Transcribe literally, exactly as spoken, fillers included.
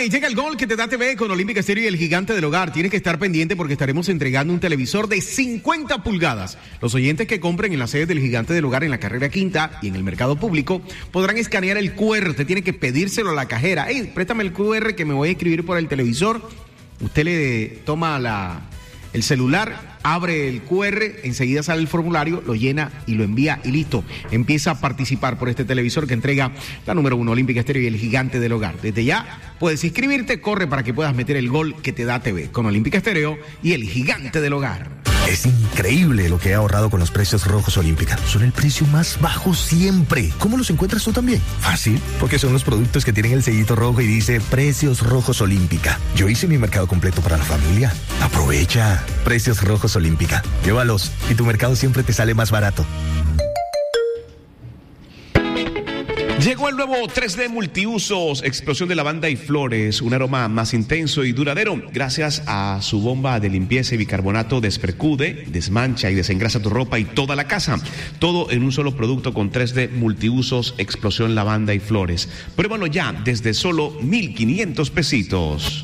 y llega el gol que te da T V con Olímpica Estéreo y el Gigante del Hogar. Tienes que estar pendiente porque estaremos entregando un televisor de cincuenta pulgadas. Los oyentes que compren en la sede del Gigante del Hogar en la carrera quinta y en el mercado público podrán escanear el cu erre. Te tiene que pedírselo a la cajera. Hey, préstame el cu erre que me voy a escribir por el televisor. Usted le toma la, el celular, abre el cu erre, enseguida sale el formulario, lo llena y lo envía y listo. Empieza a participar por este televisor que entrega la número uno, Olímpica Estéreo y el Gigante del Hogar. Desde ya puedes inscribirte, corre para que puedas meter el gol que te da T V con Olímpica Estéreo y el Gigante del Hogar. Es increíble lo que he ahorrado con los precios rojos Olímpica. Son el precio más bajo siempre. ¿Cómo los encuentras tú también? Fácil, porque son los productos que tienen el sellito rojo y dice Precios Rojos Olímpica. Yo hice mi mercado completo para la familia. Aprovecha. Precios Rojos Olímpica. Llévalos y tu mercado siempre te sale más barato. Llegó el nuevo tres D Multiusos, explosión de lavanda y flores, un aroma más intenso y duradero gracias a su bomba de limpieza y bicarbonato despercude, desmancha y desengrasa tu ropa y toda la casa. Todo en un solo producto con tres D Multiusos, explosión lavanda y flores. Pruébalo ya desde solo mil quinientos pesitos.